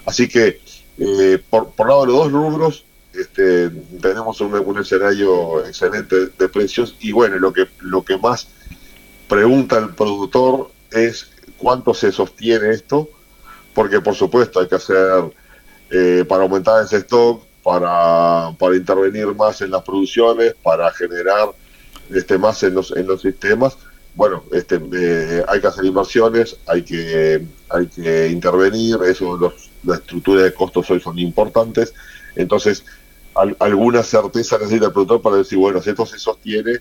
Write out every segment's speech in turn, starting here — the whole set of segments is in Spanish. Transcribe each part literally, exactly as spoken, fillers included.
Así que, eh, por, por lado de los dos rubros, este, tenemos un, un escenario excelente de precios, y bueno, lo que, lo que más pregunta el productor es cuánto se sostiene esto, porque por supuesto hay que hacer, eh, para aumentar ese stock, para, para intervenir más en las producciones, para generar este, más en los, en los sistemas. Bueno, este, eh, hay que hacer inversiones, hay que, hay que intervenir, eso, los, las estructuras de costos hoy son importantes, entonces al, alguna certeza necesita el productor para decir, bueno, si esto se sostiene,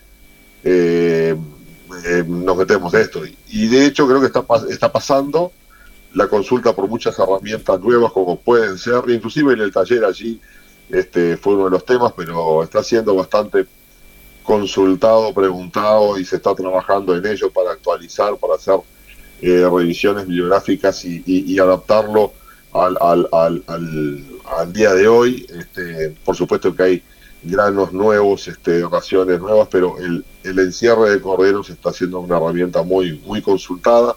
eh, eh, nos metemos de esto. Y de hecho creo que está, está pasando la consulta por muchas herramientas nuevas, como pueden ser, inclusive en el taller allí este fue uno de los temas, pero está siendo bastante consultado, preguntado, y se está trabajando en ello para actualizar, para hacer eh, revisiones bibliográficas y, y, y adaptarlo al, al, al, al, al día de hoy. Este, por supuesto que hay granos nuevos, este, raciones nuevas, pero el, el encierre de corderos está siendo una herramienta muy, muy consultada.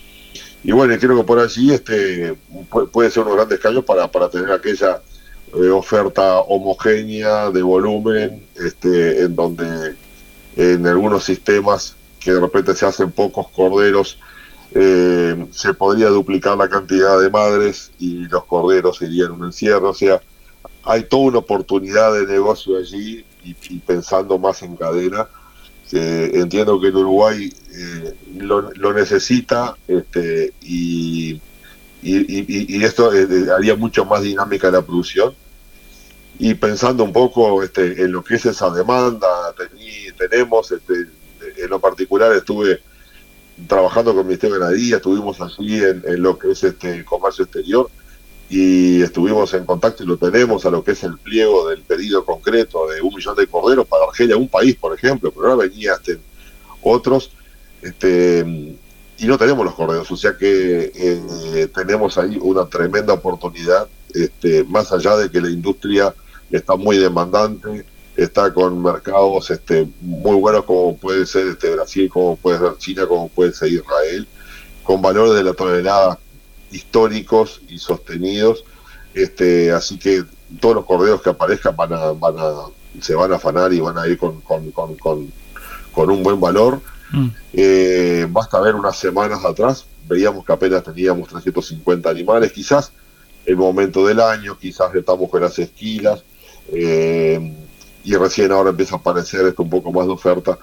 Y bueno, creo que por allí este puede ser unos grandes cambios para, para tener aquella eh, oferta homogénea de volumen, este, en donde en algunos sistemas que de repente se hacen pocos corderos, eh, se podría duplicar la cantidad de madres y los corderos irían en un encierro. O sea, hay toda una oportunidad de negocio allí, y, y pensando más en cadena. Eh, entiendo que en Uruguay eh, lo, lo necesita, este, y, y, y, y esto eh, haría mucho más dinámica la producción. Y pensando un poco este, en lo que es esa demanda, tení, tenemos, este, en lo particular estuve trabajando con el Ministerio de Ganadería, estuvimos allí en, en lo que es este comercio exterior, y estuvimos en contacto, y lo tenemos, a lo que es el pliego del pedido concreto de un millón de corderos para Argelia, un país, por ejemplo, pero ahora venía este, otros, este, y no tenemos los corderos. O sea que eh, tenemos ahí una tremenda oportunidad, este, más allá de que la industria está muy demandante, está con mercados este, muy buenos, como puede ser este Brasil, como puede ser China, como puede ser Israel, con valores de la tonelada históricos y sostenidos, este, así que todos los corderos que aparezcan van a, van a, se van a afanar y van a ir con, con, con, con, con un buen valor. Mm. Eh, basta ver unas semanas atrás, veíamos que apenas teníamos trescientos cincuenta animales, quizás el momento del año, quizás estamos con las esquilas, eh, y recién ahora empieza a aparecer esto un poco más de oferta,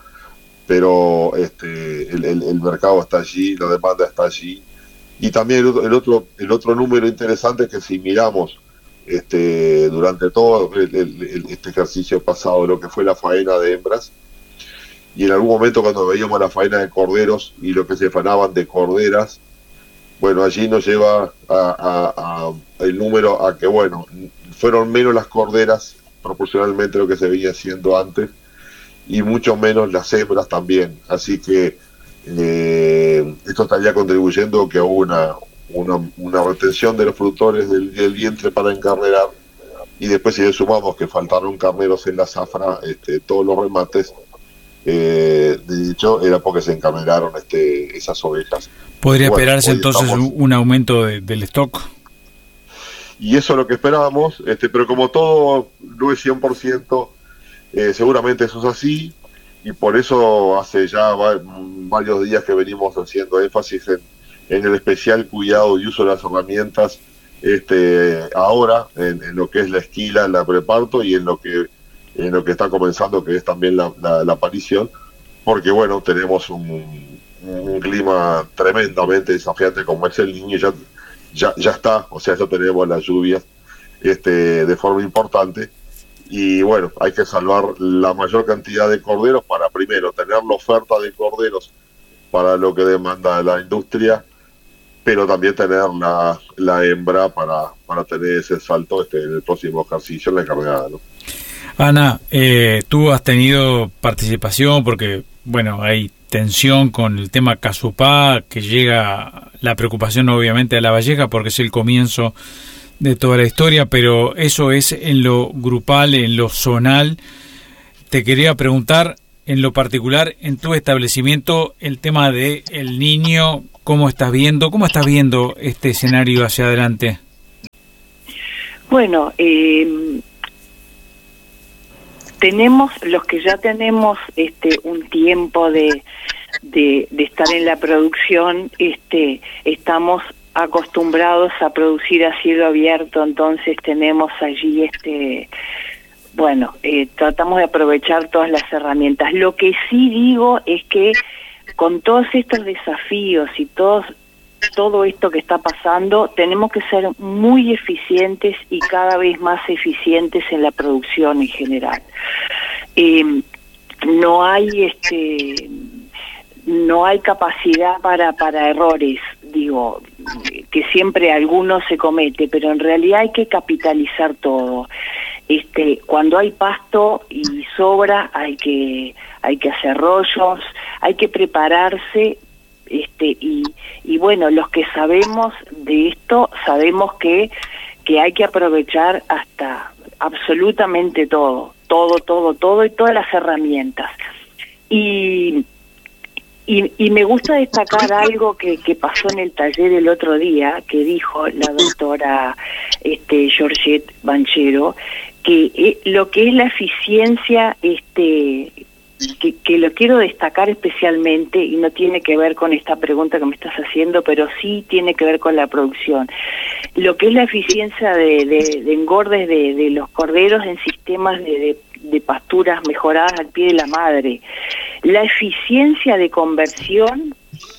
pero este, el, el, el mercado está allí, la demanda está allí. Y también el otro, el otro, el otro número interesante es que si miramos este, durante todo el, el, este ejercicio pasado, lo que fue la faena de hembras, y en algún momento cuando veíamos la faena de corderos y lo que se fanaban de corderas, bueno, allí nos lleva a, a, a el número a que, bueno, fueron menos las corderas proporcionalmente a lo que se venía haciendo antes, y mucho menos las hembras también. Así que Eh, esto estaría contribuyendo a que hubo una, una, una retención de los productores del, del vientre para encarnerar, y después si le sumamos que faltaron carneros en la zafra, este, todos los remates, eh, de hecho era porque se encarneraron este, esas ovejas. ¿Podría bueno, esperarse entonces estamos... un aumento de, del stock? Y eso es lo que esperábamos, este, pero como todo no es cien por ciento, eh, seguramente eso es así. Y por eso hace ya varios días que venimos haciendo énfasis en, en el especial cuidado y uso de las herramientas, este, ahora en, en lo que es la esquila, la preparto, y en lo que en lo que está comenzando, que es también la, la, la aparición, porque bueno, tenemos un, un clima tremendamente desafiante como es el Niño, ya, ya, ya está, o sea, ya tenemos las lluvias este, de forma importante. Y bueno, hay que salvar la mayor cantidad de corderos para, primero, tener la oferta de corderos para lo que demanda la industria, pero también tener la, la hembra para, para tener ese salto este, en el próximo ejercicio en la encarnada, ¿no? Ana, eh, tú has tenido participación porque, bueno, hay tensión con el tema Casupá, que llega la preocupación obviamente a La Valleja porque es el comienzo de toda la historia, pero eso es en lo grupal, en lo zonal. Te quería preguntar, en lo particular, en tu establecimiento, el tema de el niño, ¿cómo estás viendo? ¿Cómo estás viendo este escenario hacia adelante? Bueno, eh, tenemos, los que ya tenemos este un tiempo de, de, de estar en la producción, este estamos acostumbrados a producir a cielo abierto, entonces tenemos allí este bueno, eh, tratamos de aprovechar todas las herramientas. Lo que sí digo es que con todos estos desafíos y todos todo esto que está pasando, tenemos que ser muy eficientes y cada vez más eficientes en la producción en general. Eh, no hay este no hay capacidad para para errores, digo, que siempre alguno se comete, pero en realidad hay que capitalizar todo. Este, cuando hay pasto y sobra, hay que hay que hacer rollos, hay que prepararse, este y y bueno, los que sabemos de esto sabemos que que hay que aprovechar hasta absolutamente todo, todo, todo, todo y todas las herramientas. Y Y, y me gusta destacar algo que, que pasó en el taller el otro día, que dijo la doctora este, Georgette Banchero, que eh, lo que es la eficiencia, este, que, que lo quiero destacar especialmente, y no tiene que ver con esta pregunta que me estás haciendo, pero sí tiene que ver con la producción. Lo que es la eficiencia de, de, de engordes de, de los corderos en sistemas de, de, de pasturas mejoradas al pie de la madre. La eficiencia de conversión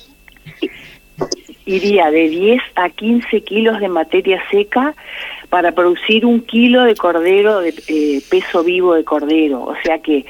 iría de diez a quince kilos de materia seca para producir un kilo de cordero, de eh, peso vivo de cordero. O sea que,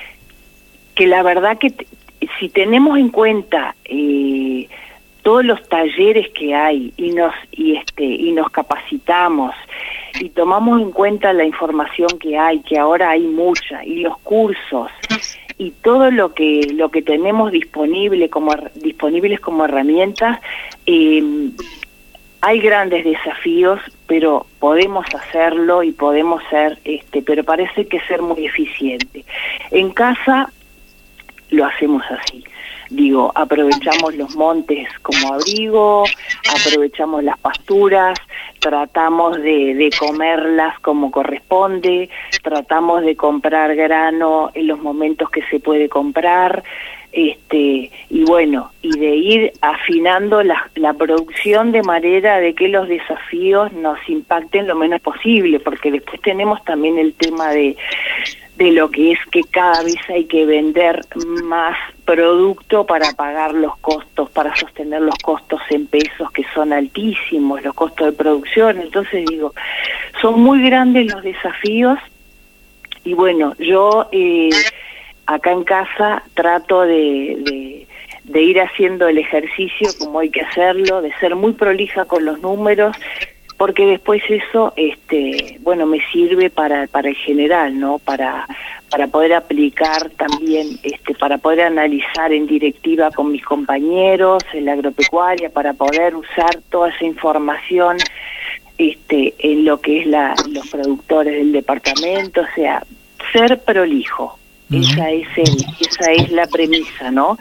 que la verdad que t- si tenemos en cuenta eh, todos los talleres que hay y nos y este y nos capacitamos y tomamos en cuenta la información que hay, que ahora hay mucha, y los cursos y todo lo que lo que tenemos disponible como disponibles como herramientas, eh, hay grandes desafíos, pero podemos hacerlo y podemos ser, este, pero parece que ser muy eficiente. En casa lo hacemos así. Digo, aprovechamos los montes como abrigo, aprovechamos las pasturas, tratamos de, de comerlas como corresponde, tratamos de comprar grano en los momentos que se puede comprar, este y bueno, y de ir afinando la, la producción de manera de que los desafíos nos impacten lo menos posible, porque después tenemos también el tema de de lo que es que cada vez hay que vender más producto para pagar los costos, para sostener los costos en pesos que son altísimos, los costos de producción. Entonces digo, son muy grandes los desafíos y bueno, yo eh, acá en casa trato de, de, de ir haciendo el ejercicio como hay que hacerlo, de ser muy prolija con los números, porque después eso, este, bueno, me sirve para para el general, ¿no? Para para poder aplicar también, este, para poder analizar en directiva con mis compañeros en la agropecuaria, para poder usar toda esa información, este, en lo que es la los productores del departamento, o sea, ser prolijo. Uh-huh. Esa es el, esa es la premisa, ¿no?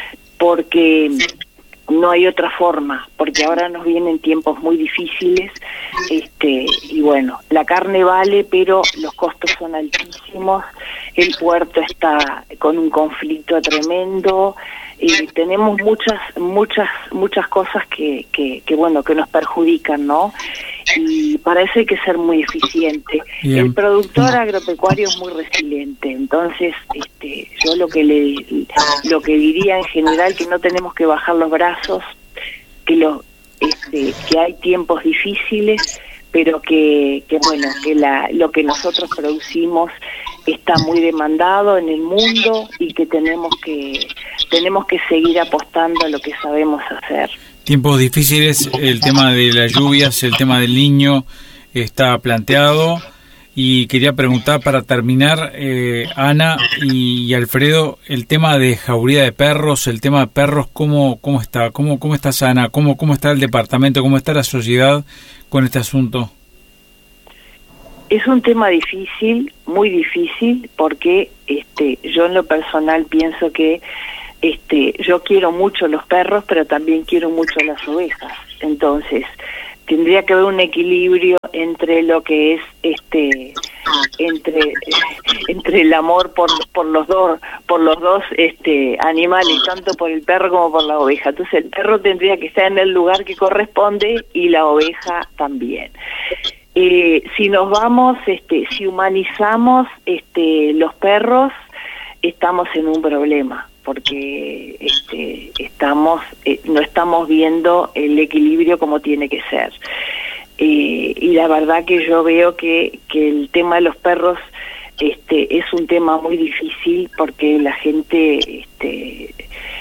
Porque no hay otra forma, porque ahora nos vienen tiempos muy difíciles, este y bueno, la carne vale, pero los costos son altísimos, el puerto está con un conflicto tremendo, y tenemos muchas muchas muchas cosas que, que que bueno que nos perjudican, ¿no? Y para eso hay que ser muy eficiente. Bien. El productor agropecuario es muy resiliente, entonces este yo lo que le lo que diría en general, que no tenemos que bajar los brazos, que lo este que hay tiempos difíciles, pero que que bueno, que la lo que nosotros producimos está muy demandado en el mundo y que tenemos que tenemos que seguir apostando a lo que sabemos hacer. Tiempos difíciles, el tema de las lluvias, el tema del Niño está planteado, y quería preguntar para terminar, eh, Ana y, y Alfredo, el tema de jauría de perros, el tema de perros, ¿cómo cómo está? ¿Cómo cómo estás, Ana? ¿Cómo cómo está el departamento? ¿Cómo está la sociedad con este asunto? Es un tema difícil, muy difícil, porque este yo en lo personal pienso que este yo quiero mucho los perros, pero también quiero mucho las ovejas. Entonces, tendría que haber un equilibrio entre lo que es este entre entre el amor por por los dos por los dos este animales, tanto por el perro como por la oveja. Entonces el perro tendría que estar en el lugar que corresponde y la oveja también. Eh, si nos vamos, este, si humanizamos este los perros, estamos en un problema, porque este, estamos eh, no estamos viendo el equilibrio como tiene que ser. Eh, y la verdad que yo veo que, que el tema de los perros este, es un tema muy difícil, porque la gente este,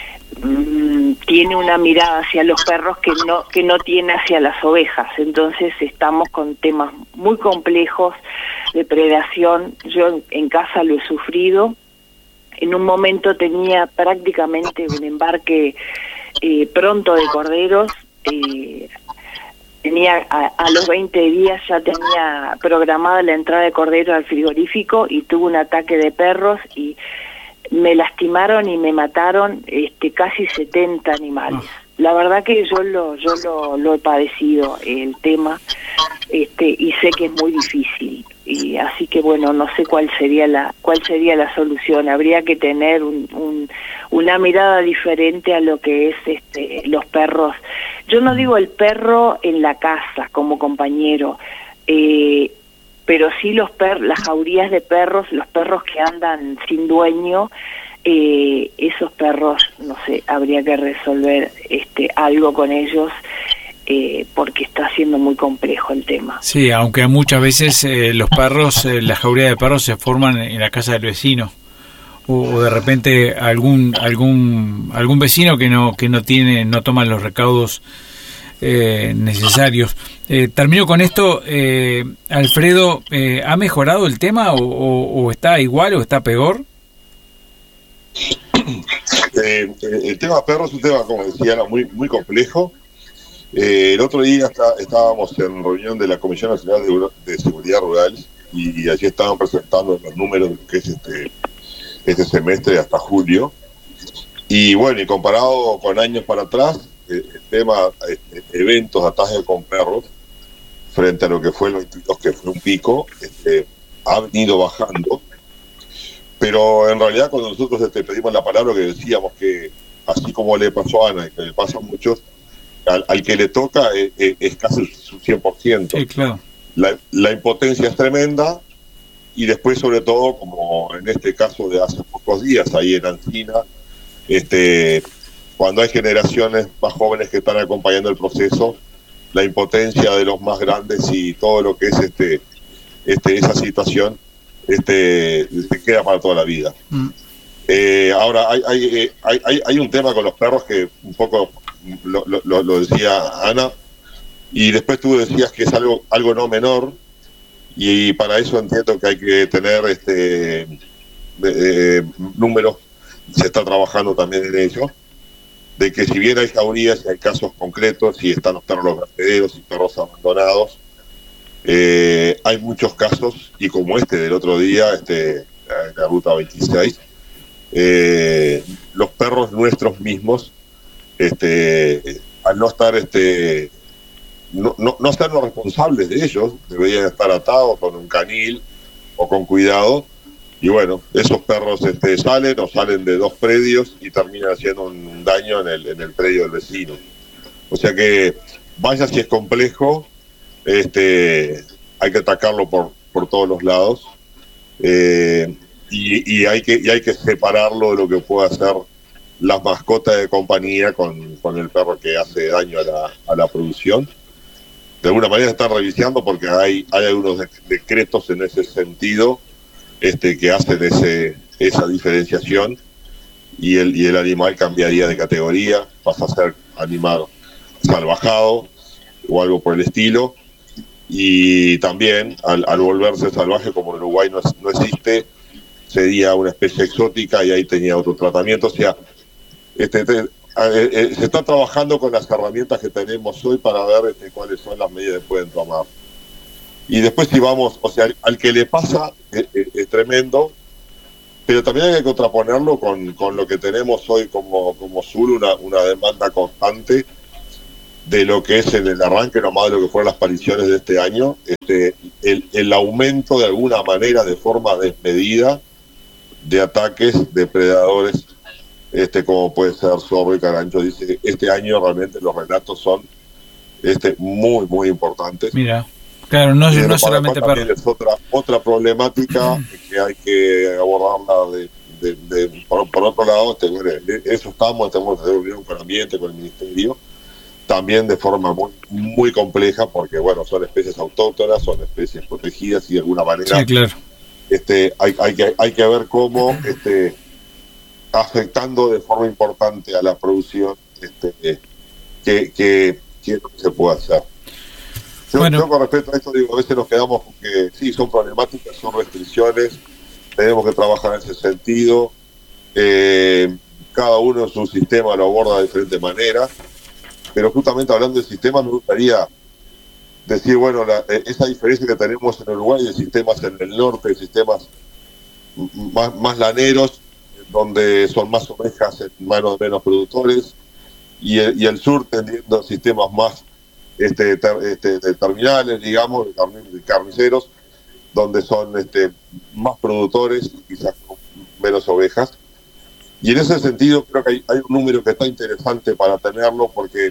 mmm, tiene una mirada hacia los perros que no que no tiene hacia las ovejas. Entonces estamos con temas muy complejos de predación. Yo en casa lo he sufrido. En un momento tenía prácticamente un embarque eh, pronto de corderos. Eh, tenía a, a los veinte días ya tenía programada la entrada de corderos al frigorífico, y tuve un ataque de perros y me lastimaron y me mataron este, casi setenta animales. La verdad que yo lo yo lo, lo he padecido, el tema, este, y sé que es muy difícil. Y así que bueno, no sé cuál sería la cuál sería la solución. Habría que tener un, un, una mirada diferente a lo que es este los perros. Yo no digo el perro en la casa como compañero, eh, pero sí los per las jaurías de perros, los perros que andan sin dueño. Eh, esos perros, no sé, habría que resolver este algo con ellos. Eh, porque está siendo muy complejo el tema. Sí, aunque muchas veces eh, los perros, eh, la jauría de perros se forman en la casa del vecino, o, o de repente algún algún algún vecino que no que no tiene no toma los recaudos eh, necesarios. Eh, termino con esto, eh, Alfredo, eh, ¿ha mejorado el tema o, o, o está igual o está peor? Eh, el tema perros es un tema, como decía, muy muy complejo. Eh, el otro día está, estábamos en reunión de la Comisión Nacional de, de Seguridad Rural, y, y allí estaban presentando los números que es este este semestre hasta julio, y bueno, y comparado con años para atrás, eh, el tema este, eventos, ataques con perros, frente a lo que fue el veintidós, que fue un pico, este, ha venido bajando. Pero en realidad, cuando nosotros este, pedimos la palabra, que decíamos que así como le pasó a Ana y que le pasa a muchos, Al, al que le toca es, es casi su cien por ciento. Sí, claro. La, la impotencia es tremenda, y después, sobre todo, como en este caso de hace pocos días, ahí en Ancina, este, cuando hay generaciones más jóvenes que están acompañando el proceso, la impotencia de los más grandes y todo lo que es este, este esa situación este, se queda para toda la vida. Mm. Eh, ahora, hay, hay, hay, hay, hay un tema con los perros que un poco... Lo, lo, lo decía Ana, y después tú decías que es algo algo no menor, y para eso entiendo que hay que tener este eh, números, se está trabajando también en ello, de que si bien hay jaurías y hay casos concretos, y están los perros vertederos y perros abandonados, eh, hay muchos casos, y como este del otro día, este en la ruta veintiséis, eh, los perros nuestros mismos, este al no estar este no, no, no ser los responsables de ellos, deberían estar atados con un canil o con cuidado, y bueno, esos perros este salen o salen de dos predios y terminan haciendo un daño en el en el predio del vecino. O sea que vaya si es complejo, este hay que atacarlo por por todos los lados, eh, y, y hay que y hay que separarlo de lo que puede hacer las mascotas de compañía con, con el perro que hace daño a la, a la producción. De alguna manera están revisando, porque hay hay algunos decretos en ese sentido este que hacen ese esa diferenciación, y el y el animal cambiaría de categoría, pasa a ser animal salvajado o algo por el estilo, y también al, al volverse salvaje, como en Uruguay no, no existe, sería una especie exótica y ahí tenía otro tratamiento. O sea, Este, este, eh, eh, se está trabajando con las herramientas que tenemos hoy para ver este, cuáles son las medidas que pueden tomar. Y después, si vamos, o sea, al, al que le pasa es, es, es tremendo, pero también hay que contraponerlo con, con lo que tenemos hoy como, como sur, una, una demanda constante de lo que es en el arranque nomás de lo que fueron las apariciones de este año, este, el, el aumento de alguna manera, de forma desmedida, de ataques depredadores, este, como puede ser zorro y carancho. Dice, este año realmente los relatos son este, muy, muy importantes. Mira, claro, no, no es solamente para... Es otra, otra problemática que hay que abordarla de, de, de, por, por otro lado, este, bueno, eso estamos, tenemos que reunión con el ambiente, con el ministerio, también de forma muy, muy compleja, porque bueno, son especies autóctonas, son especies protegidas y de alguna manera sí, claro. este, hay, hay, que, hay que ver cómo este, afectando de forma importante a la producción este, que, que, que se puede hacer. Yo, bueno. yo con respecto a esto digo, a veces nos quedamos con que sí, son problemáticas, son restricciones, tenemos que trabajar en ese sentido, eh, cada uno en su sistema lo aborda de diferentes maneras. Pero justamente hablando de sistemas, me gustaría decir, bueno, la, esa diferencia que tenemos en Uruguay de sistemas en el norte, de sistemas más, más laneros, donde son más ovejas en manos de menos productores, y el, y el sur tendiendo a sistemas más este, ter, este, de terminales, digamos, de, carni, de carniceros, donde son este, más productores, quizás con menos ovejas. Y en ese sentido creo que hay, hay un número que está interesante para tenerlo, porque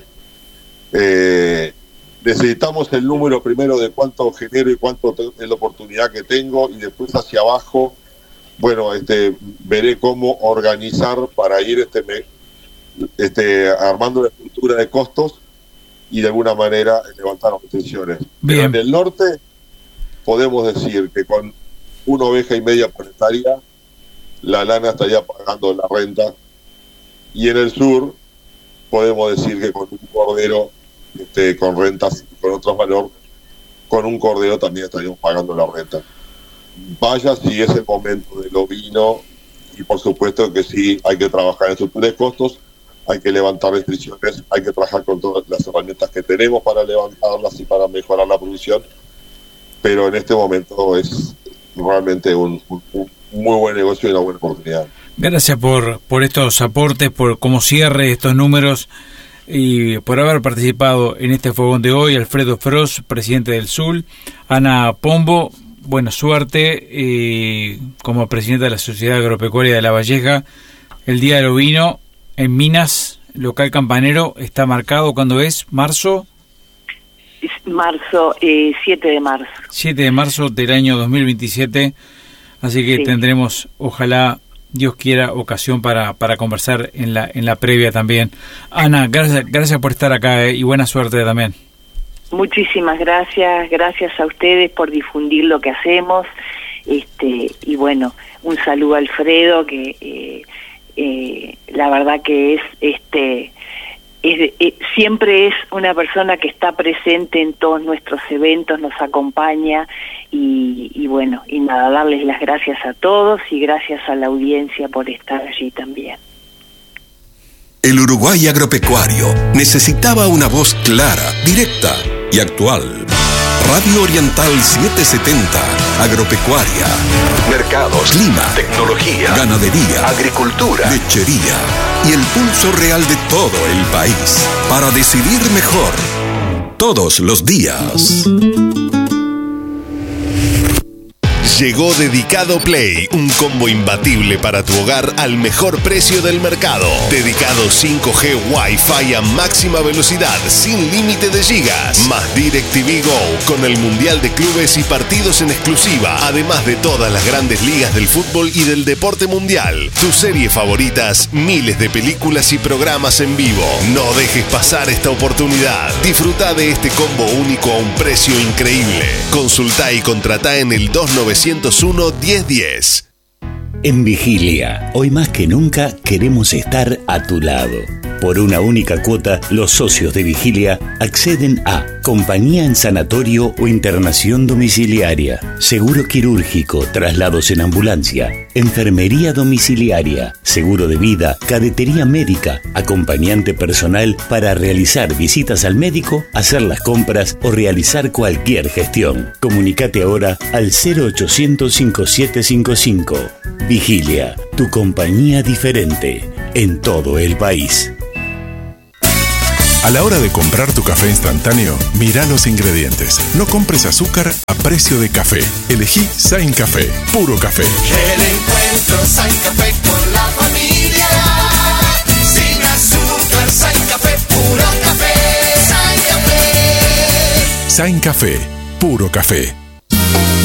eh, necesitamos el número primero de cuánto genero y cuánto te, es la oportunidad que tengo, y después hacia abajo, bueno, este veré cómo organizar para ir este, me, este armando la estructura de costos y de alguna manera levantar las restricciones. Pero en el norte podemos decir que con una oveja y media por hectárea la lana estaría pagando la renta, y en el sur podemos decir que con un cordero este, con rentas con otro valor, con un cordero también estaríamos pagando la renta. Vaya si es el momento del ovino, y por supuesto que sí hay que trabajar en estructura de costos, hay que levantar restricciones, hay que trabajar con todas las herramientas que tenemos para levantarlas y para mejorar la producción, pero en este momento es realmente un, un, un muy buen negocio y una buena oportunidad. Gracias por, por estos aportes, por como cierre estos números y por haber participado en este fogón de hoy. Alfredo Frost, presidente del S U L, Ana Pombo, buena suerte eh, como presidenta de la Sociedad Agropecuaria de La Valleja. El Día del Ovino en Minas, local Campanero, está marcado, ¿cuándo es? ¿Marzo? Marzo, eh, siete de marzo. siete de marzo del año dos mil veintisiete, así que sí, tendremos, ojalá Dios quiera, ocasión para, para conversar en la en la previa también. Ana, gracias, gracias por estar acá eh, y buena suerte también. Muchísimas gracias, gracias a ustedes por difundir lo que hacemos, este y bueno, un saludo a Alfredo, que eh, eh, la verdad que es este Es, eh, siempre es una persona que está presente en todos nuestros eventos, nos acompaña y, y bueno, y nada, darles las gracias a todos y gracias a la audiencia por estar allí también. El Uruguay agropecuario necesitaba una voz clara, directa y actual. Radio Oriental setecientos setenta, agropecuaria, mercados, clima, tecnología, ganadería, agricultura, lechería y el pulso real de todo el país para decidir mejor todos los días. Llegó Dedicado Play, un combo imbatible para tu hogar al mejor precio del mercado. Dedicado cinco G Wi-Fi a máxima velocidad, sin límite de gigas. Más DirecTV Go, con el Mundial de Clubes y partidos en exclusiva. Además de todas las grandes ligas del fútbol y del deporte mundial. Tus series favoritas, miles de películas y programas en vivo. No dejes pasar esta oportunidad. Disfruta de este combo único a un precio increíble. Consulta y contrata en el dos nueve cero uno, diez diez. En Vigilia, hoy más que nunca queremos estar a tu lado. Por una única cuota, los socios de Vigilia acceden a compañía en sanatorio o internación domiciliaria, seguro quirúrgico, traslados en ambulancia, enfermería domiciliaria, seguro de vida, cadetería médica, acompañante personal para realizar visitas al médico, hacer las compras o realizar cualquier gestión. Comunicate ahora al cero ochocientos, cincuenta y siete cincuenta y cinco. Vigilia, tu compañía diferente en todo el país. A la hora de comprar tu café instantáneo, mira los ingredientes. No compres azúcar a precio de café. Elegí Sain Café, puro café. El encuentro Sain Café con la familia. Sin azúcar, Sain Café, puro café. Sain Café. Sain Café, puro café.